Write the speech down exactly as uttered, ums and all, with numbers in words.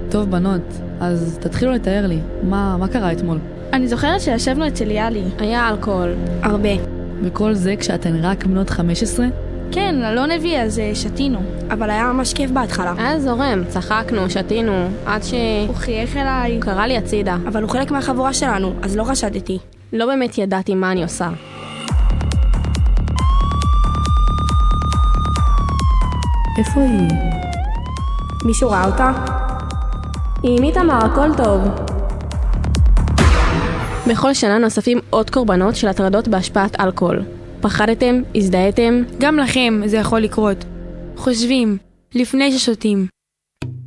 טוב בנות, אז תתחילו לתאר לי, מה, מה קרה אתמול? אני זוכרת שישבנו אצל יאלי. היה אלכוהול. הרבה. וכל זה כשאתן רק בנות חמש עשרה? כן, אלון הביא, אז שתינו. אבל היה ממש כיף בהתחלה. היה זורם, צחקנו, שתינו, עד ש... הוא חייך אליי. הוא קרא לי הצידה. אבל הוא חלק מהחבורה שלנו, אז לא חשדתי. לא באמת ידעתי מה אני עושה. איפה היא? מישהו ראה אותה? עם איתמר, הכל טוב. בכל שנה נוספים עוד קורבנות של הטרדות בהשפעת אלכוהול. פחדתם? הזדהיתם? גם לכם זה יכול לקרות. חושבים, לפני ששותים.